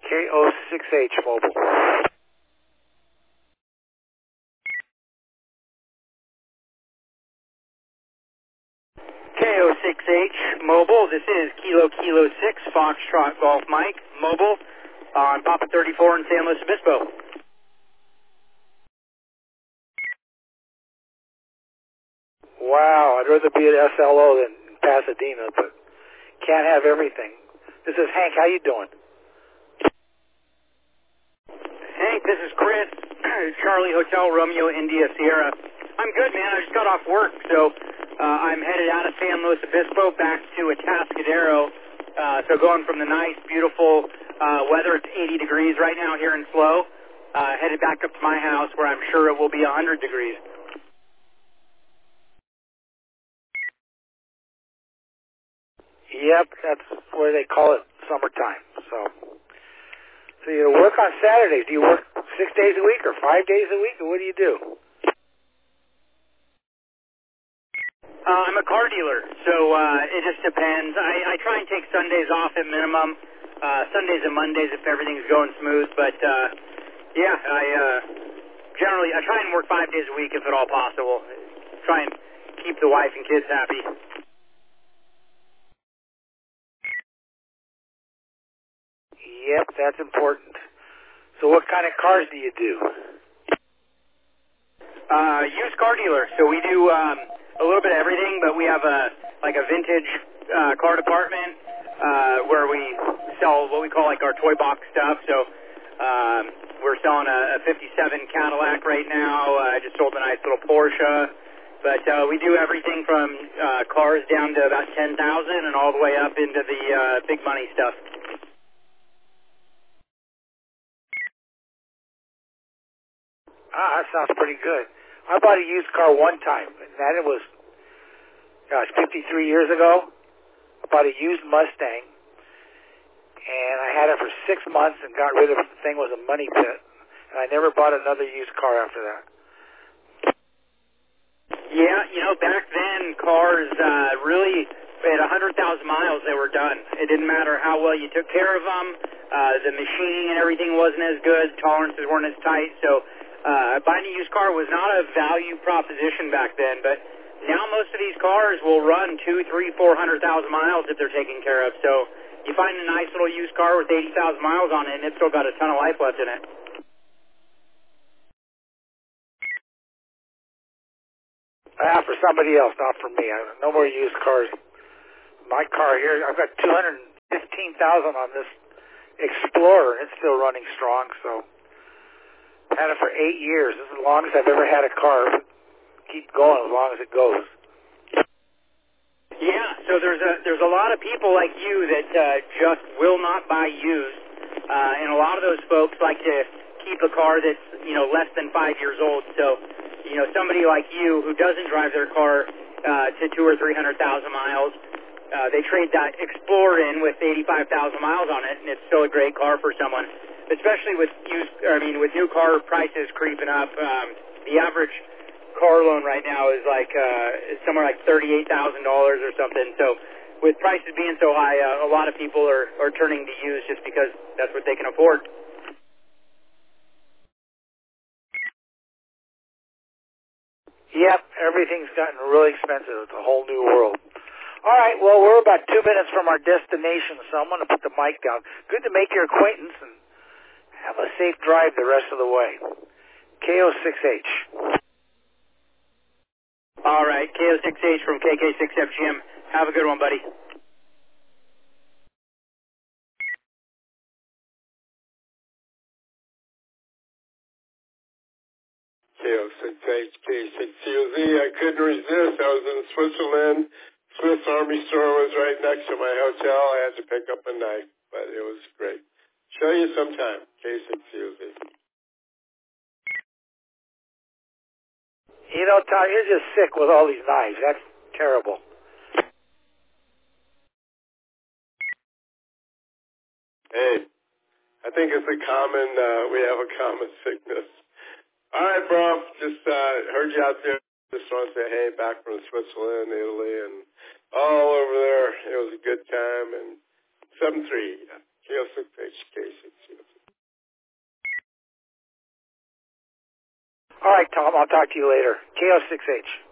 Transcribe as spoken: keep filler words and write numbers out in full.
K O six H Mobile. K O six H Mobile, this is Kilo Kilo six, Foxtrot Golf Mike, Mobile, on Papa thirty-four in San Luis Obispo. Wow, I'd rather be at S L O than Pasadena, but can't have everything. This is Hank, how you doing? Hank, this is Chris, Charlie Hotel Romeo India Sierra. I'm good, man. I just got off work, so uh, I'm headed out of San Luis Obispo back to Atascadero. Uh, so going from the nice, beautiful uh, weather, it's eighty degrees right now here in Slow, uh, headed back up to my house where I'm sure it will be one hundred degrees. Yep, that's where they call it summertime. So, so you work on Saturdays. Do you work six days a week or five days a week, or what do you do? Uh, I'm a car dealer, so uh, it just depends. I, I try and take Sundays off at minimum, uh, Sundays and Mondays if everything's going smooth. But uh, yeah, I uh, generally I try and work five days a week if at all possible. Try and keep the wife and kids happy. Yep, that's important. So what kind of cars do you do? Uh, used car dealer. So we do um, a little bit of everything, but we have a like a vintage uh, car department uh, where we sell what we call like our toy box stuff. So um, we're selling a, a fifty-seven Cadillac right now. Uh, I just sold a nice little Porsche. But uh, we do everything from uh, cars down to about ten thousand and all the way up into the uh, big money stuff. Ah, that sounds pretty good. I bought a used car one time, and that it was, gosh, fifty-three years ago. I bought a used Mustang, and I had it for six months and got rid of it. The thing was a money pit, and I never bought another used car after that. Yeah, you know, back then cars uh, really, at one hundred thousand miles, they were done. It didn't matter how well you took care of them. Uh, the machining and everything wasn't as good. Tolerances weren't as tight, so Uh, buying a used car was not a value proposition back then, but now most of these cars will run two, three, four hundred thousand miles if they're taken care of. So you find a nice little used car with eighty thousand miles on it, and it's still got a ton of life left in it. Ah, for somebody else, not for me. I, no more used cars. My car here, I've got two hundred fifteen thousand on this Explorer, and it's still running strong. So. Had it for eight years. This is as long as I've ever had a car. Keep going as long as it goes. Yeah, so there's a there's a lot of people like you that uh, just will not buy used, uh, and a lot of those folks like to keep a car that's you know less than five years old. So, you know, somebody like you who doesn't drive their car uh, to two or three hundred thousand miles, uh, they trade that Explorer in with eighty-five thousand miles on it, and it's still a great car for someone. Especially with used, I mean, with new car prices creeping up, um, the average car loan right now is like uh, is somewhere like thirty-eight thousand dollars or something. So, with prices being so high, uh, a lot of people are, are turning to used just because that's what they can afford. Yep, everything's gotten really expensive. It's a whole new world. All right, well, we're about two minutes from our destination, so I'm going to put the mic down. Good to make your acquaintance, and have a safe drive the rest of the way. K O six H. All right, K O six H from K K six F G M. Have a good one, buddy. K O six H, K six C O Z. I couldn't resist. I was in Switzerland. Swiss Army store was right next to my hotel. I had to pick up a knife, but it was great. Show you sometime. K six C O Z. You know, Tom, you're just sick with all these knives. That's terrible. Hey, I think it's a common, uh, we have a common sickness. All right, bro. Just uh, heard you out there. Just want to say, hey, back from Switzerland, Italy, and all over there. It was a good time. And seven three, K O six H, K six U. All right, Tom. I'll talk to you later. K O six H.